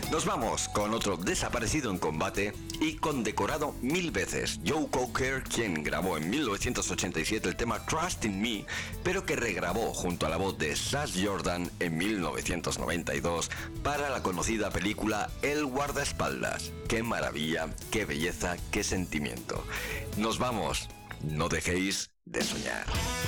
Nos vamos con otro desaparecido en combate y condecorado 1000 veces, Joe Cocker, quien grabó en 1987 el tema Trust in Me, pero que regrabó junto a la voz de Sash Jordan en 1992 para la conocida película El guardaespaldas. ¡Qué maravilla, qué belleza, qué sentimiento! Nos vamos, no dejéis de soñar.